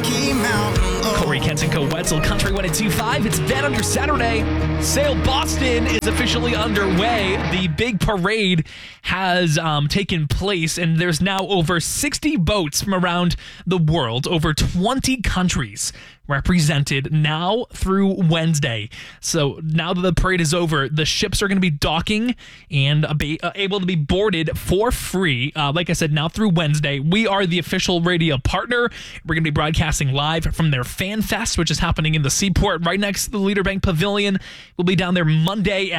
Rocky Mountain. Corey Kensico, Wetzel, Country 102.5. It's Ben on your Saturday. Sail Boston is officially underway. The big parade has taken place, and there's now over 60 boats from around the world, over 20 countries represented now through Wednesday. So now that the parade is over, the ships are going to be docking and able to be boarded for free. Like I said, now through Wednesday. We are the official radio partner. We're going to be broadcasting live from their Fan Fest, which is happening in the Seaport right next to the Leader Bank Pavilion. We'll be down there Monday